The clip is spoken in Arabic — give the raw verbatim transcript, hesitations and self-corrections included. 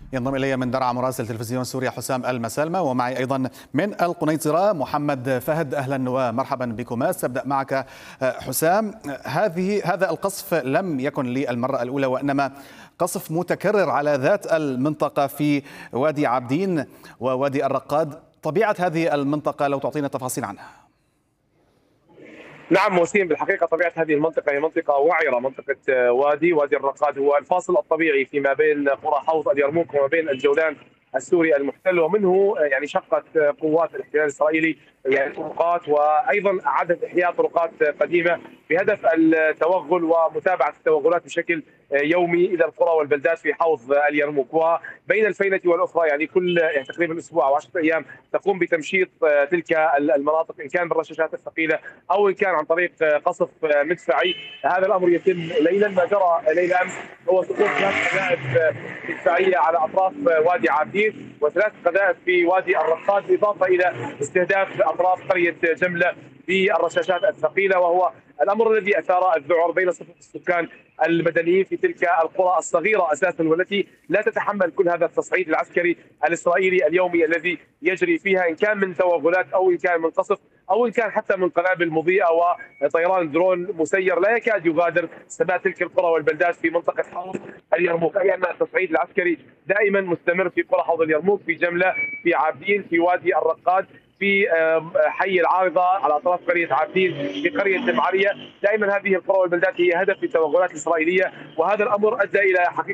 ينضم إلي من درعا مراسل تلفزيون سوريا حسام المسالمة، ومعي أيضا من القنيطرة محمد فهد. أهلا ومرحبا بكما. سأبدأ معك حسام. هذه هذا القصف لم يكن للمرة الأولى، وإنما قصف متكرر على ذات المنطقة في وادي عابدين ووادي الرقاد. طبيعة هذه المنطقة لو تعطينا تفاصيل عنها. نعم وسيم، بالحقيقة طبيعة هذه المنطقة هي منطقة وعرة. منطقة وادي وادي الرقاد هو الفاصل الطبيعي فيما بين قرى حوض اليرموك وما بين الجولان السوري المحتل، ومنه يعني شقت قوات الاحتلال الاسرائيلي يعني طرقات، وايضا اعادت احياء طرقات قديمه بهدف التوغل ومتابعه التوغلات بشكل يومي الى القرى والبلدات في حوض اليرموك. وبين الفينه والاخرى يعني كل يعني تقريبا اسبوع او عشرة ايام تقوم بتمشيط تلك المناطق، ان كان بالرشاشات الثقيله او ان كان عن طريق قصف مدفعي. هذا الامر يتم ليلا. ما جرى ليله امس هو سقوط ثلاث قذائف مدفعيه على اطراف وادي عابدين وثلاث قذائف في وادي الرقاد، بالاضافه الى استهداف اطراف قريه جمله بالرشاشات الثقيله، وهو الامر الذي اثار الذعر بين صفوف السكان المدنيين في تلك القرى الصغيره اساسا، والتي لا تتحمل كل هذا التصعيد العسكري الاسرائيلي اليومي الذي يجري فيها، ان كان من توغلات او ان كان من قصف او ان كان حتى من قنابل مضيئه وطيران درون مسير لا يكاد يغادر سماء تلك القرى والبلدات في منطقه حوض اليرموك. اي ان التصعيد العسكري دائما مستمر في قرى حوض اليرموك، في جمله، في عابدين، في وادي الرقاد، في حي العارضه على اطراف قريه عابدين، في قريه المعريه. دائما هذه القرى والبلدات هي هدف للتوغلات الاسرائيليه، وهذا الامر ادى الى حقيقه